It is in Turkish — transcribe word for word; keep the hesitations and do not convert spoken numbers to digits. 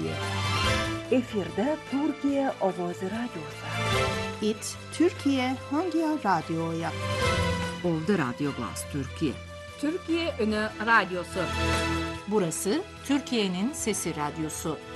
Türkiye. Efirde Türkiye Ovozi Radyosu. İt Türkiye Hangi Radyo'ya? Ovda Radyo Glas Türkiye. Türkiye Ünü Radyosu. Burası Türkiye'nin Sesi Radyosu.